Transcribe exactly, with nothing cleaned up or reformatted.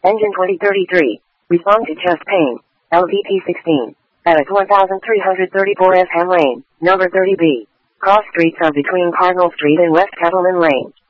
Engine twenty thirty-three. Respond to chest pain. L V P sixteen. At one thousand three hundred thirty-four Effingham Lane, number thirty B. Cross streets are between Cardinal Street and West Kettleman Lane.